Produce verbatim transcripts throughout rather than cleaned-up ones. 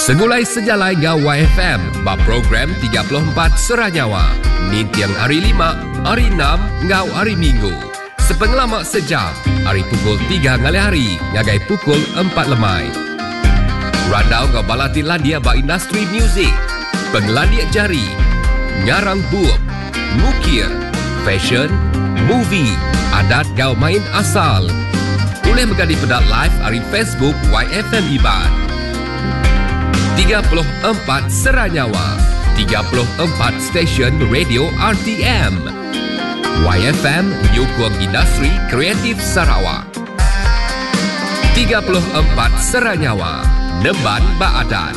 Segulai sejalai ngau Y F M, ba program tiga puluh empat Seranyawa. Nintiang hari lima, hari enam, ngau hari minggu. Sepengalamak sejam, hari pukul tiga ngali hari, ngagai pukul empat lemai. Randau ngau balati landia ba industri muzik, penglandia jari, ngarang buab, mukir, fashion, movie, adat ngau main asal. Boleh menjadi pedat live hari Facebook Y F M Iban. tiga puluh empat Seranyawa, tiga puluh empat stesen radio R T M. Y F M menyokong industri kreatif Sarawak. tiga puluh empat Seranyawa, Nemban Baadan.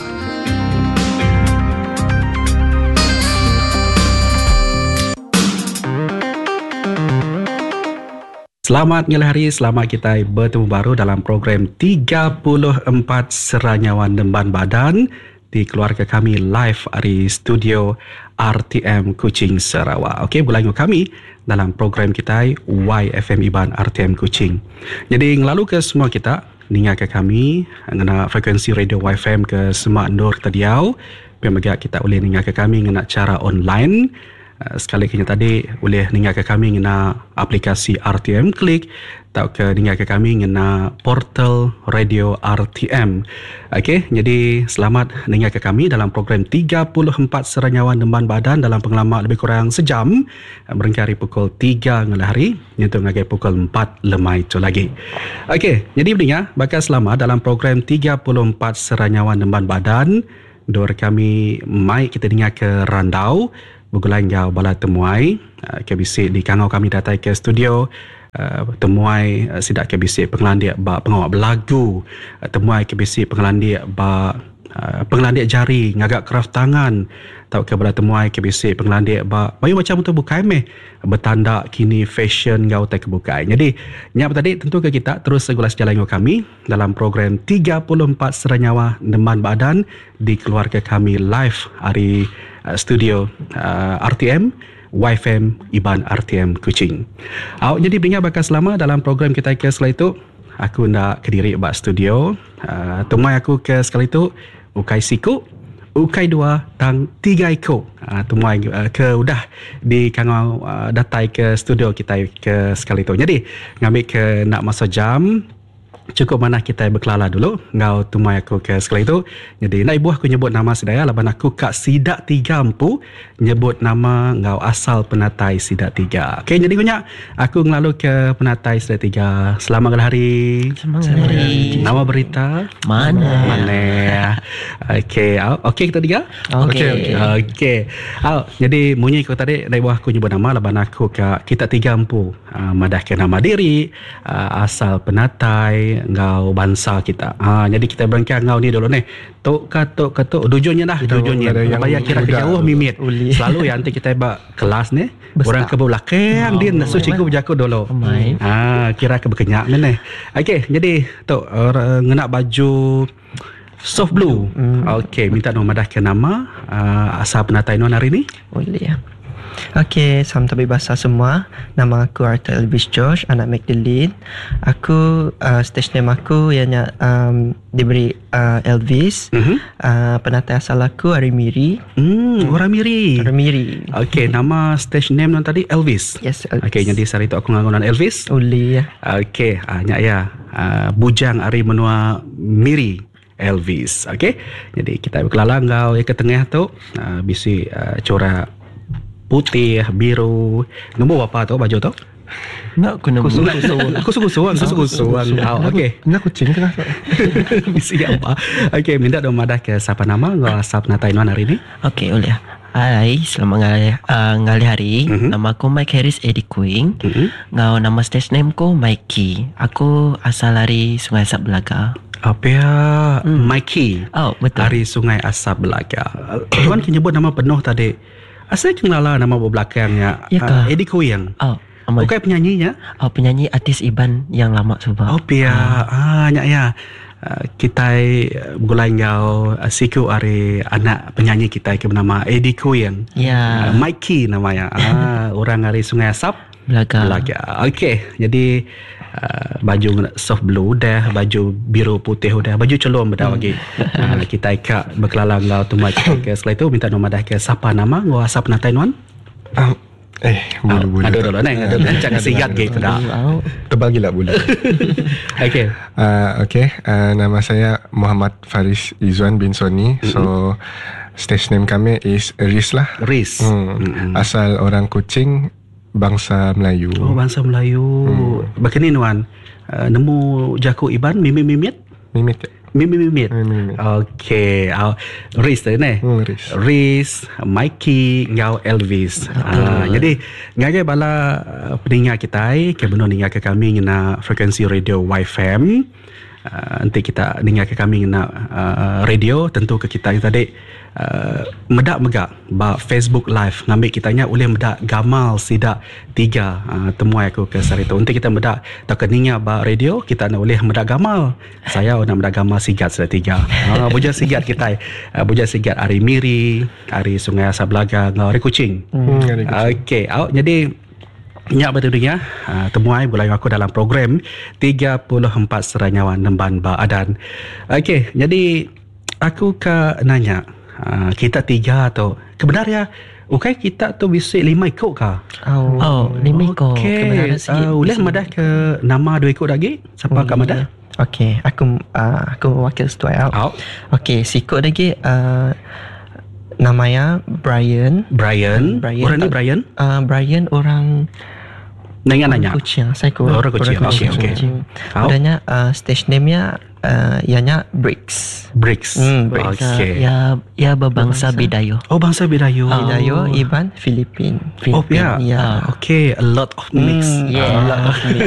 Selamat ngali hari, selamat kita bertemu baru dalam program tiga puluh empat Seranyawa Nemban Badan di keluarga kami live dari studio R T M Kuching Sarawak. Okey, berlanggu kami dalam program kita Y F M Iban R T M Kuching. Jadi ngelalu ke semua kita, ningat ke kami ngena frekuensi radio Y F M ke Semak Nur Tadiau. Pemegak kita boleh ningat ke kami ngena cara online. Uh, sekali kini tadi boleh dengar ke kami ngena aplikasi R T M Klik atau ke dengar ke kami ngena portal radio R T M. Okey, jadi selamat dengar ke kami dalam program tiga puluh empat Seranyawa Nemban Badan dalam pengalaman lebih kurang sejam, berengkari pukul tiga ngali hari nyentuh ngagai pukul empat lemai tu lagi. Okey, jadi pendengar bakal selamat dalam program tiga puluh empat Seranyawa Nemban Badan. Dor kami mai kita dengar ke Randau Bugulan ngau bala temuai uh, ke bisik di kangau kami datang ke studio uh, temuai uh, sidak ke bisik pengelandik ba pengawak belagu, uh, temuai ke bisik pengelandik ba uh, pengelandik jari ngagak craft tangan, tau ke bala temuai ke bisik pengelandik ba bayu macam tu bukai meh bertanda kini fashion ngau tak kebukai. Jadi nyap tadi tentu ke kita terus segulas jalan ngau kami dalam program tiga puluh empat Seranyawa Nemban Badan di keluarga kami live hari studio uh, R T M Y F M Iban R T M Kuching. Awak jadi beringat bakal selama dalam program kita ke sekali itu aku nak ke diri bak studio. Uh, temui aku ke sekali itu ukai siku, ukai dua tang tiga iko. Uh, temui uh, ke udah di kangau uh, datai ke studio kita ke sekali itu. Jadi ngambil ke nak masa jam cukup mana kita berkelala dulu ngau tumai aku ke sekali itu. Jadi nak ibu aku nyebut nama sedaya laban aku Kak Sidak Tiga Empu nyebut nama ngau asal penatai Sidak Tiga. Okey, jadi kunyak aku ngelalu ke penatai Sidak Tiga. Selamat hari. Selamat hari. Nama berita mana? Mana? Okey, okey kita tiga. Okey. Okey. Au, jadi munyi aku tadi nak ibu aku nyebut nama laban aku Kak kita Tiga Empu. Uh, madah ke nama diri, uh, asal penatai ngau bangsa kita. Ha, jadi kita berangkat ngau ni dulu ni. Tok katok katok dujunnya dah, dujunnya. Bayar kira ke jauh mimit. Uli. Selalu yang nanti kita bak kelas ni, orang ke belakang dia nasu cikgu berjaku dulu. Ha, kira ke berkenyak ni ni. Okey, jadi tok uh, ngena baju soft blue. Hmm. Okey, minta nama dah ke nama uh, asal penatai non hari ni. Boleh ya. Okey, salam tabik bahasa semua. Nama aku Arthur Elvis George, anak Magdalene. Aku uh, stage name aku yang um, diberi uh, Elvis. Mm-hmm. Uh, penatai asal aku Arimiri. Hmm, orang Miri. Arimiri. Okey, nama stage name non tadi Elvis. Yes, Elvis. Okey, jadi hari tu aku nganggunan Elvis. Uli ya. Okey, ah nyak ya. Uh, bujang ari menua Miri. Elvis. Okey. Jadi kita berkelala ngau ke tengah tu uh, bisi uh, corak putih, biru. Nombor apa tu baju tu? Nak aku nombor kusuang. Kusuang, kusuang. Oh, okey. Nak kucing ke? Bisi apa? Okey, minta dong madah ke siapa nama ngau asal penatai non hari ni? Okey, boleh. Hai, selamat ngali, uh, ngali hari. Mm-hmm. Nama aku Mike Harris Eddie Queen. Mm-hmm. Ngau nama stage name ko Mikey. Aku asal dari Sungai Asap Belaga. Apa ya? Hmm. Mikey. Oh, betul. Dari Sungai Asap Belaga. Tuan nyebut nama penuh tadi. Asal kenala nama belakangnya. Ya uh, Eddie Kuyang. Oh, bukan penyanyinya? Oh, penyanyi artis Iban yang lama sudah. Oh, pia. Ah, nyak ya. Uh, kita gulai ngau uh, siku ari anak penyanyi kita ke bernama Eddie Kuyang. Ya. Uh, Mikey namanya. Ah, orang dari Sungai Asap Belaga. Belaga. Okey, jadi uh, baju soft blue dah, baju biru putih dah, baju celum dah lagi. Uh, kita ikak berkelalang ngau tumai ke selain tu minta nama dah ke siapa nama ngau asap na Taiwan? Um, eh, bulu-bulu. Ada dulu neng, ada dulu jangan sigat gitu dah. Tebal gila bulu. Okey. Uh, okay, uh, nama saya Muhammad Faris Izwan bin Soni. Mm-hmm. So stage name kami is Riz lah. Riz. Hmm. Mm-hmm. Asal orang Kuching, bangsa Melayu. Oh, bangsa Melayu. Hmm. Begini Nuan, uh, nemu jaku iban mimit-mimit? Mimit ya? Mimit-mimit. Mimit. Okey. Uh, Riz tadi ni. Hmm, Riz. Riz, Mikey, ngau Elvis. Uh, jadi ngagai bala uh, pendengar kita ai ke benar dengar ke kami ngena frekuensi radio Y F M. Uh, nanti kita dengar ke kami ngena uh, radio tentu ke kita yang tadi uh, medak megak ba Facebook live ngambil kitanya boleh medak gamal sidak tiga uh, temuai aku ke sari tu. Nanti kita medak tak keninga ba radio kita nak boleh medak gamal. Saya nak medak gamal sigat sudah tiga. Uh, buja sigat kita. Uh, buja sigat Ari Miri, Ari Sungai Asablaga, Ari Kuching. Hmm, Okey, oh, jadi nyak berdunia uh, temuai bulan aku dalam program tiga puluh empat Seranyawan Nemban Badan. Okey, jadi aku ke nanya uh, kita tiga atau kebenarnya okay kita tu bisa lima ikut kah? Oh, oh lima ikut. Okey, uh, boleh madah ke nama dua ikut lagi? Siapa hmm, kat madah? Okey, aku uh, aku wakil setuai. Oh. Okey, sikut lagi uh, namanya Brian. Brian. Brian. Orang ni Brian? Uh, Brian orang nanya-nanya. Kuching, saya ku. Orang Kuching. Okey, okey. Adanya uh, stage name-nya uh, ianya Bricks. Bricks. Hmm, Bricks. Okey. Ya, ya berbangsa Bidayo. Oh, bangsa Bidayo. Oh. Bidayo, Iban, Filipin. Oh, ya. Yeah. Yeah. Okey, a lot of mix. Mm, yeah. A lot of mix.